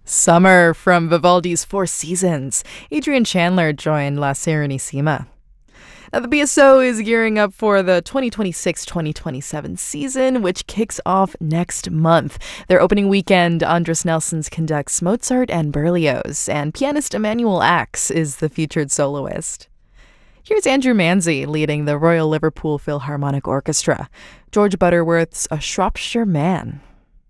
Summer from Vivaldi's Four Seasons. Adrian Chandler joined La Serenissima. Now, the BSO is gearing up for the 2026-2027 season, which kicks off next month. Their opening weekend, Andres Nelsons conducts Mozart and Berlioz, and pianist Emmanuel Axe is the featured soloist. Here's Andrew Manzi leading the Royal Liverpool Philharmonic Orchestra. George Butterworth's A Shropshire Man.